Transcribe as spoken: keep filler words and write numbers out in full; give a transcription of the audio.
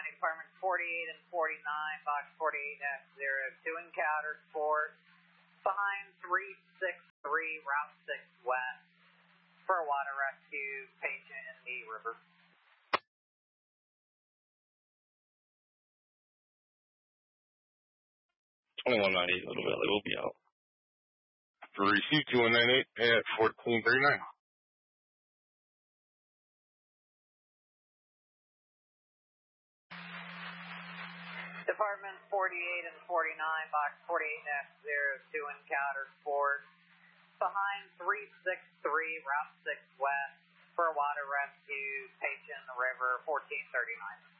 Department forty-eight and forty-nine, box forty-eight dash zero two encountered for behind three six three, Route six West for a water rescue patient in the river. twenty-one ninety-eight, Little Valley will be out. For receive two one nine eight at fourteen thirty-nine. Department forty-eight and forty-nine, box forty-eight dash zero two encountered for behind three six three, Route six West for a water rescue patient in the river, fourteen thirty-nine.